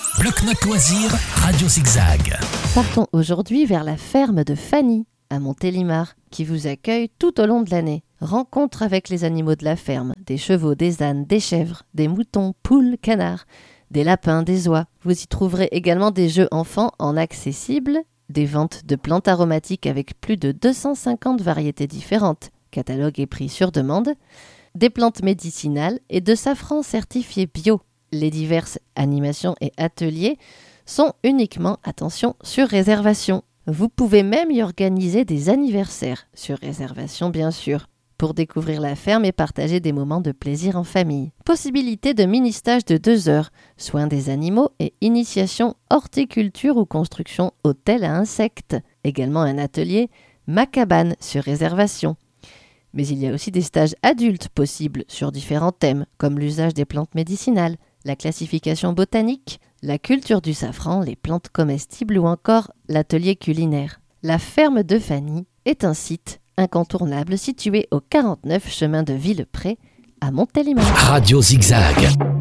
Bloc-Notes Loisirs, Radio Zigzag. Partons aujourd'hui vers la ferme de Fanny, à Montélimar, qui vous accueille tout au long de l'année. Rencontre avec les animaux de la ferme, des chevaux, des ânes, des chèvres, des moutons, poules, canards, des lapins, des oies. Vous y trouverez également des jeux enfants en accessible, des ventes de plantes aromatiques avec plus de 250 variétés différentes, catalogue et prix sur demande, des plantes médicinales et de safran certifié bio. Les diverses animations et ateliers sont uniquement, attention, sur réservation. Vous pouvez même y organiser des anniversaires, sur réservation bien sûr, pour découvrir la ferme et partager des moments de plaisir en famille. Possibilité de mini-stage de 2 heures, soins des animaux et initiation horticulture ou construction hôtel à insectes. Également un atelier Ma cabane sur réservation. Mais il y a aussi des stages adultes possibles sur différents thèmes, comme l'usage des plantes médicinales, la classification botanique, la culture du safran, les plantes comestibles ou encore l'atelier culinaire. La ferme de Fanny est un site incontournable situé au 49 chemin de Villepré à Montélimar. Radio Zigzag.